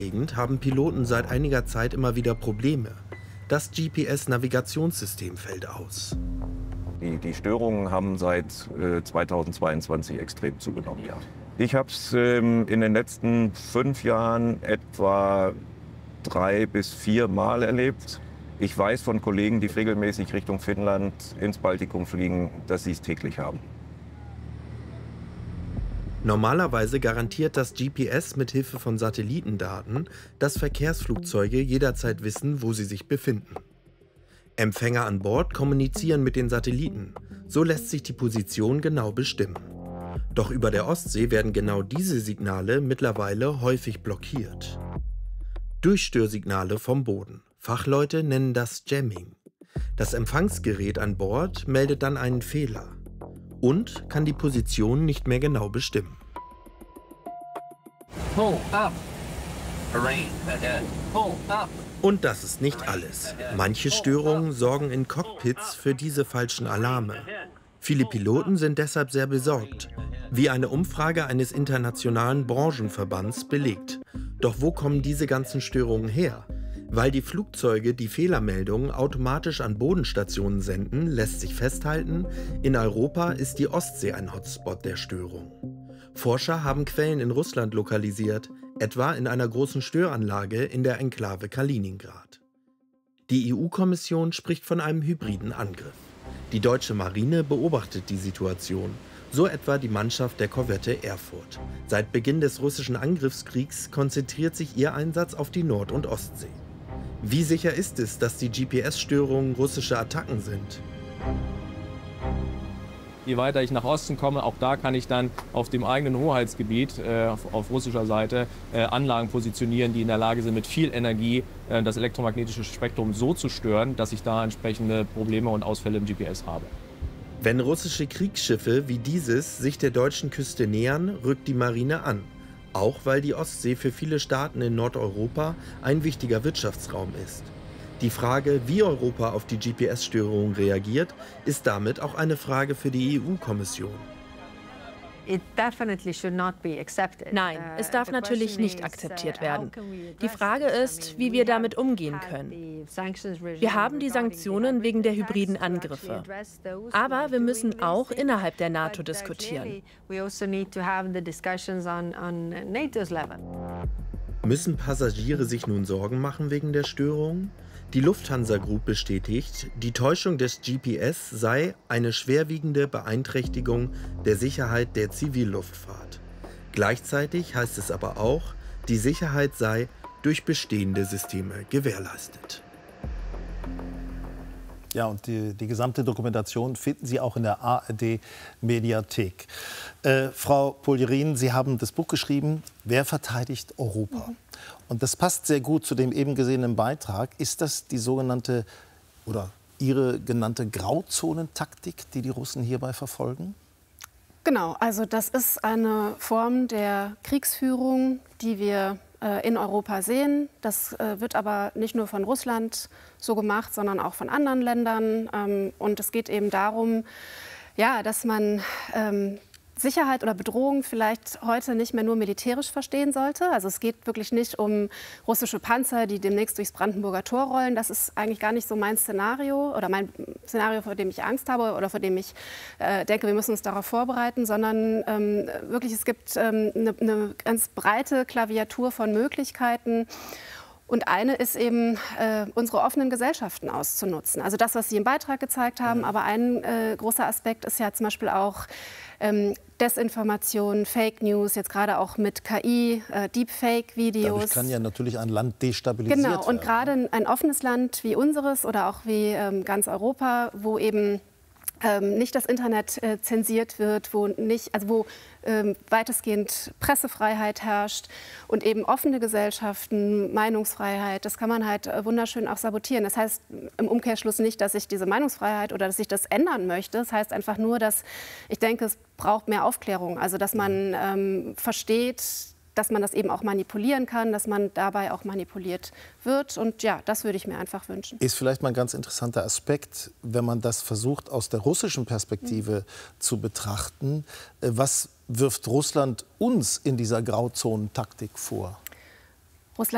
Gegend haben Piloten seit einiger Zeit immer wieder Probleme. Das GPS-Navigationssystem fällt aus. Die Störungen haben seit 2022 extrem zugenommen. Ja. Ich habe es in den letzten 5 Jahren etwa 3 bis 4 Mal erlebt. Ich weiß von Kollegen, die regelmäßig Richtung Finnland ins Baltikum fliegen, dass sie es täglich haben. Normalerweise garantiert das GPS mit Hilfe von Satellitendaten, dass Verkehrsflugzeuge jederzeit wissen, wo sie sich befinden. Empfänger an Bord kommunizieren mit den Satelliten. So lässt sich die Position genau bestimmen. Doch über der Ostsee werden genau diese Signale mittlerweile häufig blockiert. Durchstörsignale vom Boden. Fachleute nennen das Jamming. Das Empfangsgerät an Bord meldet dann einen Fehler und kann die Position nicht mehr genau bestimmen. Pull up. Terrain ahead. Pull up. Und das ist nicht alles. Manche Störungen sorgen in Cockpits für diese falschen Alarme. Viele Piloten sind deshalb sehr besorgt, wie eine Umfrage eines internationalen Branchenverbands belegt. Doch wo kommen diese ganzen Störungen her? Weil die Flugzeuge die Fehlermeldungen automatisch an Bodenstationen senden, lässt sich festhalten, in Europa ist die Ostsee ein Hotspot der Störung. Forscher haben Quellen in Russland lokalisiert, etwa in einer großen Störanlage in der Enklave Kaliningrad. Die EU-Kommission spricht von einem hybriden Angriff. Die deutsche Marine beobachtet die Situation, so etwa die Mannschaft der Korvette Erfurt. Seit Beginn des russischen Angriffskriegs konzentriert sich ihr Einsatz auf die Nord- und Ostsee. Wie sicher ist es, dass die GPS-Störungen russische Attacken sind? Je weiter ich nach Osten komme, auch da kann ich dann auf dem eigenen Hoheitsgebiet auf russischer Seite Anlagen positionieren, die in der Lage sind, mit viel Energie das elektromagnetische Spektrum so zu stören, dass ich da entsprechende Probleme und Ausfälle im GPS habe. Wenn russische Kriegsschiffe wie dieses sich der deutschen Küste nähern, rückt die Marine an. Auch weil die Ostsee für viele Staaten in Nordeuropa ein wichtiger Wirtschaftsraum ist. Die Frage, wie Europa auf die GPS-Störungen reagiert, ist damit auch eine Frage für die EU-Kommission. Nein, es darf natürlich nicht akzeptiert werden. Die Frage ist, wie wir damit umgehen können. Wir haben die Sanktionen wegen der hybriden Angriffe. Aber wir müssen auch innerhalb der NATO diskutieren. Müssen Passagiere sich nun Sorgen machen wegen der Störungen? Die Lufthansa Group bestätigt, die Täuschung des GPS sei eine schwerwiegende Beeinträchtigung der Sicherheit der Zivilluftfahrt. Gleichzeitig heißt es aber auch, die Sicherheit sei durch bestehende Systeme gewährleistet. Ja, und die gesamte Dokumentation finden Sie auch in der ARD-Mediathek. Frau Poljerin, Sie haben das Buch geschrieben, Wer verteidigt Europa? Und das passt sehr gut zu dem eben gesehenen Beitrag. Ist das die sogenannte oder Ihre genannte Grauzonentaktik, die die Russen hierbei verfolgen? Genau, also das ist eine Form der Kriegsführung, die wir in Europa sehen. Das wird aber nicht nur von Russland so gemacht, sondern auch von anderen Ländern. Und es geht eben darum, ja, dass man Sicherheit oder Bedrohung vielleicht heute nicht mehr nur militärisch verstehen sollte. Also es geht wirklich nicht um russische Panzer, die demnächst durchs Brandenburger Tor rollen. Das ist eigentlich gar nicht so mein Szenario oder mein Szenario, vor dem ich Angst habe oder vor dem ich denke, wir müssen uns darauf vorbereiten, sondern wirklich es gibt eine ganz breite Klaviatur von Möglichkeiten. Und eine ist eben, unsere offenen Gesellschaften auszunutzen. Also das, was Sie im Beitrag gezeigt haben. Aber ein großer Aspekt ist ja zum Beispiel auch Desinformation, Fake News, jetzt gerade auch mit KI, Deepfake-Videos. Dadurch kann ja natürlich ein Land destabilisiert werden. Genau, und gerade ein offenes Land wie unseres oder auch wie ganz Europa, wo eben nicht das Internet zensiert wird, wo weitestgehend Pressefreiheit herrscht und eben offene Gesellschaften, Meinungsfreiheit, das kann man halt wunderschön auch sabotieren. Das heißt im Umkehrschluss nicht, dass ich diese Meinungsfreiheit oder dass ich das ändern möchte. Das heißt einfach nur, dass ich denke, es braucht mehr Aufklärung. Also dass man versteht, dass man das eben auch manipulieren kann, dass man dabei auch manipuliert wird. Und ja, das würde ich mir einfach wünschen. Ist vielleicht mal ein ganz interessanter Aspekt, wenn man das versucht, aus der russischen Perspektive zu betrachten. Was wirft Russland uns in dieser Grauzonentaktik vor?